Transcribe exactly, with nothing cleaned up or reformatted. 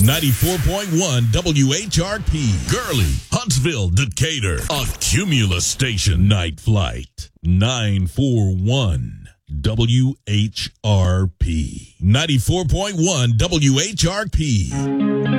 ninety-four point one W H R P. Gurley, Huntsville, Decatur. A Cumulus station. Night Flight. nine forty-one W H R P. ninety-four point one W H R P.